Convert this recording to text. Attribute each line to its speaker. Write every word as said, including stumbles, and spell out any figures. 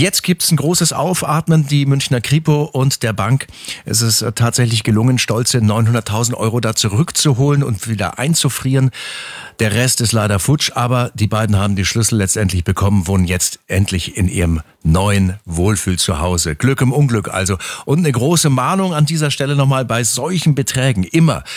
Speaker 1: Jetzt gibt es ein großes Aufatmen, die Münchner Kripo und der Bank. Es ist tatsächlich gelungen, stolze neunhunderttausend Euro da zurückzuholen und wieder einzufrieren. Der Rest ist leider futsch, aber die beiden haben die Schlüssel letztendlich bekommen, wohnen jetzt endlich in ihrem neuen Wohlfühlzuhause. Glück im Unglück also. Und eine große Mahnung an dieser Stelle nochmal: bei solchen Beträgen immer